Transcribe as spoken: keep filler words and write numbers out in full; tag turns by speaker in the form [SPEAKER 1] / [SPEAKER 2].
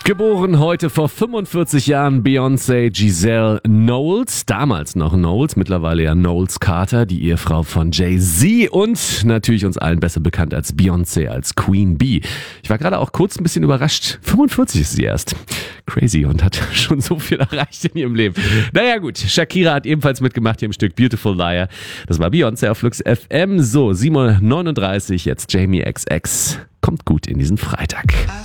[SPEAKER 1] Geboren heute vor fünfundvierzig Jahren Beyoncé Giselle Knowles, damals noch Knowles, mittlerweile ja Knowles Carter, die Ehefrau von Jay-Z und natürlich uns allen besser bekannt als Beyoncé, als Queen Bee. Ich war gerade auch kurz ein bisschen überrascht, fünfundvierzig ist sie erst. Crazy und hat schon so viel erreicht in ihrem Leben. Naja gut, Shakira hat ebenfalls mitgemacht hier im Stück Beautiful Liar. Das war Beyoncé auf Flux F M. So, sieben Uhr neununddreißig, jetzt Jamie X X. Kommt gut in diesen Freitag.